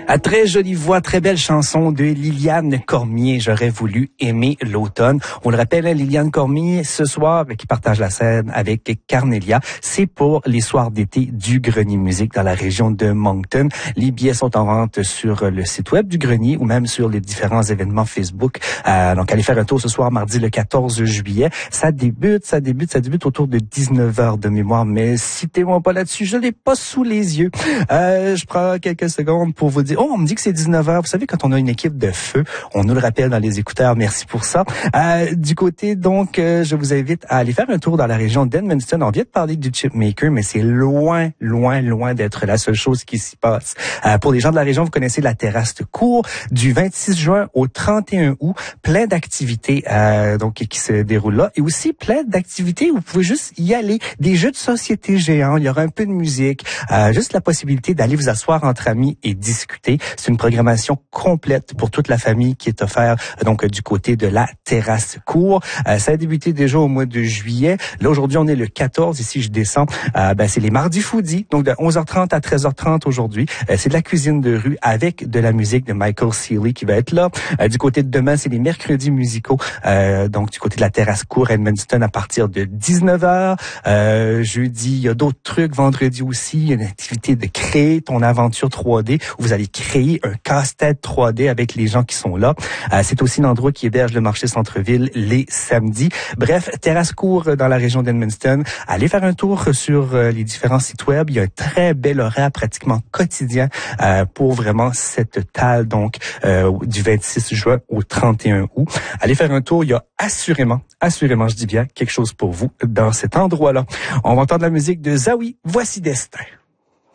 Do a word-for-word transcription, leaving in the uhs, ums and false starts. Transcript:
À très jolie voix, très belle chanson de Liliane Cormier. J'aurais voulu aimer l'automne. On le rappelle, Liliane Cormier, ce soir, qui partage la scène avec Carnelia, c'est pour les soirs d'été du Grenier Musique dans la région de Moncton. Les billets sont en vente sur le site web du Grenier ou même sur les différents événements Facebook. Euh, donc, allez faire un tour ce soir, mardi le quatorze juillet. Ça débute, ça débute, ça débute autour de dix-neuf heures de mémoire, mais citez-moi pas là-dessus, je l'ai pas sous les yeux. Euh, je prends quelques secondes pour vous dire. Oh, on me dit que c'est dix-neuf heures. Vous savez, quand on a une équipe de feu, on nous le rappelle dans les écouteurs. Merci pour ça. Euh, du côté, donc, euh, je vous invite à aller faire un tour dans la région d'Edmundston. On vient de parler du Chipmaker, mais c'est loin, loin, loin d'être la seule chose qui s'y passe. Euh, pour les gens de la région, vous connaissez la terrasse de cours du vingt-six juin au trente et un août. Plein d'activités euh, donc qui se déroulent là. Et aussi plein d'activités où vous pouvez juste y aller. Des jeux de société géants. Il y aura un peu de musique. Euh, juste la possibilité d'aller vous asseoir entre amis et discuter. C'est une programmation complète pour toute la famille qui est offerte donc du côté de la terrasse cour. Euh, ça a débuté déjà au mois de juillet. Là, aujourd'hui, on est le quatorze. Ici, je descends. Euh, ben, c'est les mardis foodies. Donc, de onze heures trente à treize heures trente aujourd'hui. Euh, c'est de la cuisine de rue avec de la musique de Michael Seeley qui va être là. Euh, du côté de demain, c'est les mercredis musicaux. Euh, donc, du côté de la terrasse cour à Edmundston à partir de dix-neuf heures. Euh, jeudi, il y a d'autres trucs. Vendredi aussi, il y a une activité de créer ton aventure trois D où vous allez créer un casse-tête trois D avec les gens qui sont là. Euh, c'est aussi l'endroit qui héberge le marché centre-ville les samedis. Bref, terrasse cour dans la région d'Edmundston. Allez faire un tour sur euh, les différents sites web. Il y a un très bel horaire pratiquement quotidien euh, pour vraiment cette table donc euh, du vingt-six juin au trente et un août. Allez faire un tour. Il y a assurément, assurément, je dis bien, quelque chose pour vous dans cet endroit-là. On va entendre la musique de Zawi. Voici Destin.